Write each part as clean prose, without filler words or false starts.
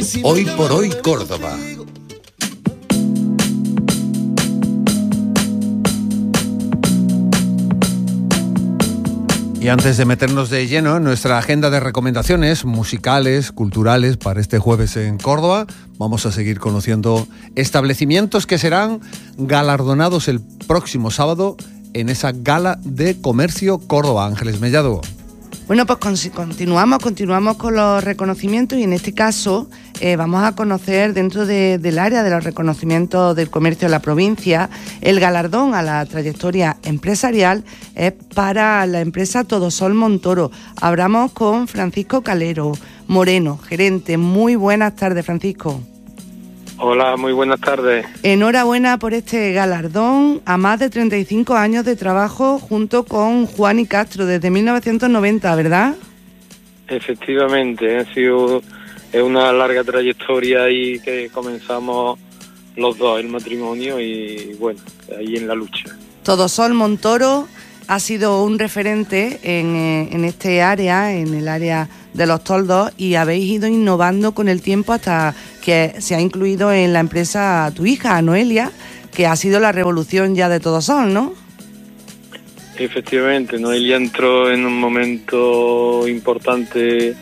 Hoy por hoy Córdoba. Y antes de meternos de lleno en nuestra agenda de recomendaciones musicales, culturales para este jueves en Córdoba, vamos a seguir conociendo establecimientos que serán galardonados el próximo sábado en esa Gala de Comercio Córdoba. Ángeles Mellado. Bueno, pues continuamos con los reconocimientos y en este caso vamos a conocer dentro del área de los reconocimientos del comercio de la provincia. El galardón a la trayectoria empresarial es para la empresa Todosol Montoro. Hablamos con Francisco Calero Moreno, gerente. Muy buenas tardes, Francisco. Hola, muy buenas tardes. Enhorabuena por este galardón a más de 35 años de trabajo junto con Juan y Castro desde 1990, ¿verdad? Efectivamente, ha sido una larga trayectoria ahí que comenzamos los dos, el matrimonio y bueno, ahí en la lucha. Todosol Montoro ha sido un referente en este área, en el área de los toldos, y habéis ido innovando con el tiempo hasta que se ha incluido en la empresa tu hija, Noelia, que ha sido la revolución ya de Todosol, ¿no? Efectivamente, Noelia entró en un momento importante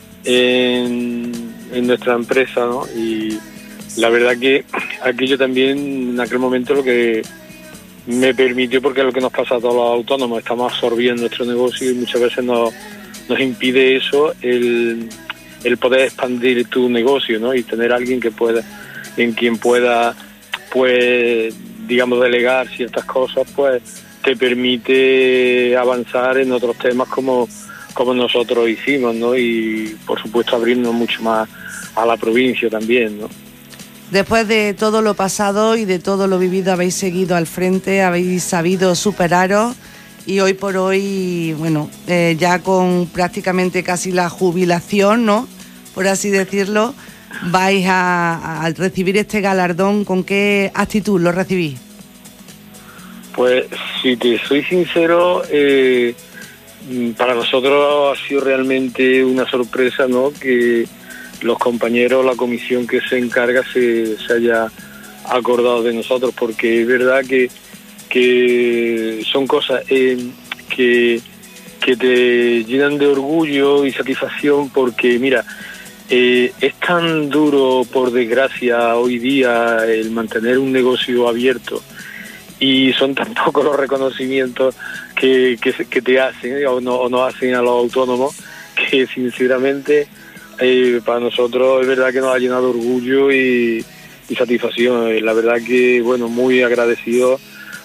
en nuestra empresa, ¿no? Y la verdad que aquello también en aquel momento lo que me permitió, porque es lo que nos pasa a todos los autónomos, estamos absorbiendo nuestro negocio y muchas veces nos impide eso, el poder expandir tu negocio, ¿no? Y tener alguien en quien pueda, pues, digamos, delegar ciertas cosas, pues, te permite avanzar en otros temas como nosotros hicimos, ¿no? Y, por supuesto, abrirnos mucho más a la provincia también, ¿no? Después de todo lo pasado y de todo lo vivido, habéis seguido al frente, habéis sabido superaros y hoy por hoy, bueno, ya con prácticamente casi la jubilación, ¿no?, por así decirlo, vais a recibir este galardón. ¿Con qué actitud lo recibís? Pues, si te soy sincero, para nosotros ha sido realmente una sorpresa, ¿no?, que los compañeros, la comisión que se encarga se haya acordado de nosotros, porque es verdad que son cosas que te llenan de orgullo y satisfacción, porque mira, es tan duro, por desgracia, hoy día el mantener un negocio abierto, y son tan pocos los reconocimientos que te hacen o no hacen a los autónomos, que sinceramente para nosotros es verdad que nos ha llenado de orgullo y satisfacción. La verdad que, bueno, muy agradecido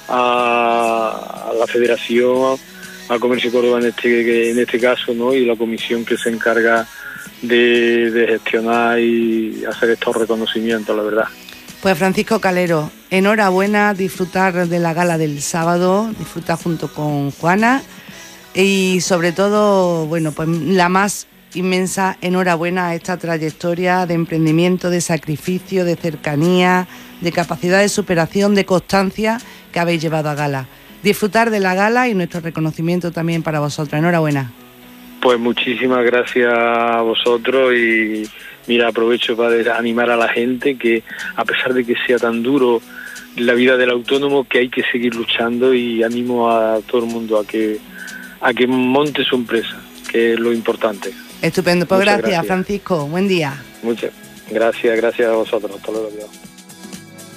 a la Federación, a Comercio Córdoba en este caso, ¿no?, y la comisión que se encarga de gestionar y hacer estos reconocimientos, la verdad. Pues Francisco Calero, enhorabuena, disfrutar de la gala del sábado, disfrutar junto con Juana y sobre todo, bueno, pues la más inmensa enhorabuena a esta trayectoria de emprendimiento, de sacrificio, de cercanía, de capacidad de superación, de constancia que habéis llevado a gala. Disfrutar de la gala y nuestro reconocimiento también para vosotros. Enhorabuena. Pues muchísimas gracias a vosotros y mira, aprovecho para animar a la gente que a pesar de que sea tan duro la vida del autónomo, que hay que seguir luchando, y animo a todo el mundo a que monte su empresa, que es lo importante. Estupendo, pues gracias, Francisco. Buen día. Muchas gracias a vosotros. Hasta luego.